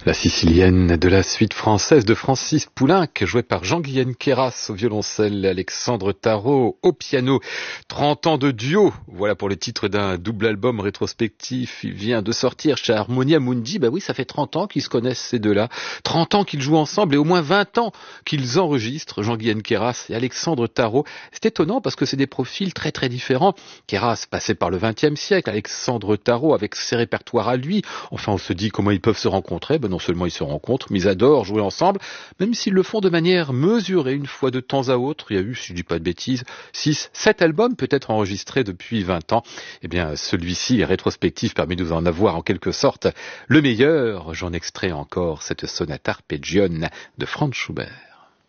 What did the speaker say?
La Sicilienne de la suite française de Francis Poulenc, jouée par Jean-Guyen Queyras au violoncelle, Alexandre Tarot au piano. 30 ans de duo, voilà pour le titre d'un double album rétrospectif. Il vient de sortir chez Harmonia Mundi. Bah oui, ça fait 30 ans qu'ils se connaissent ces deux-là. 30 ans qu'ils jouent ensemble et au moins 20 ans qu'ils enregistrent, Jean-Guyen Queyras et Alexandre Tarot. C'est étonnant parce que c'est des profils très très différents. Queyras passé par le XXe siècle, Alexandre Tarot avec ses répertoires à lui. Enfin, on se dit comment ils peuvent se rencontrer. Non seulement ils se rencontrent, mais ils adorent jouer ensemble, même s'ils le font de manière mesurée une fois de temps à autre. Il y a eu, si je dis pas de bêtises, 6, 7 albums peut-être enregistrés depuis 20 ans. Eh bien, celui-ci est rétrospectif, permet de nous en avoir en quelque sorte le meilleur. J'en extrais encore cette sonate arpeggione de Franz Schubert.